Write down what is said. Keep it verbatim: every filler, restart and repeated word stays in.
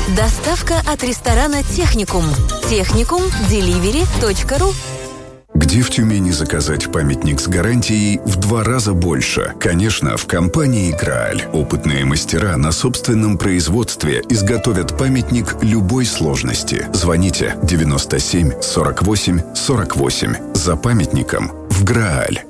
Доставка от ресторана «Техникум». техникум деливери точка ру. Где в Тюмени заказать памятник с гарантией в два раза больше? Конечно, в компании «Грааль». Опытные мастера на собственном производстве изготовят памятник любой сложности. Звоните девяносто семь сорок восемь сорок восемь. За памятником в «Грааль».